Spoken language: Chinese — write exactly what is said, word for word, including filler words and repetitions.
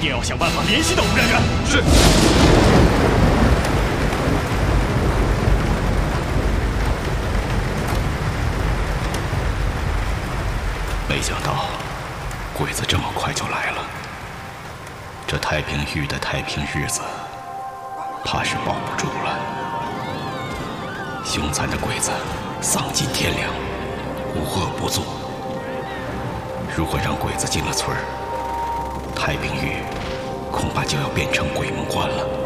定要想办法联系到吴占元。 是。 没想到鬼子这么快就来了，这太平峪的太平日子，怕是保不住了。凶残的鬼子丧尽天良，无恶不作。如果让鬼子进了村儿，太平峪恐怕就要变成鬼门关了。